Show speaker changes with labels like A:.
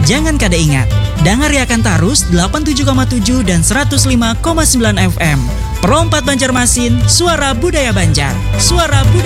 A: Jangan kada ingat, dengar akan tarus 87,7 dan 105,9 FM. Perompat Banjarmasin, suara budaya Banjar. Suara budaya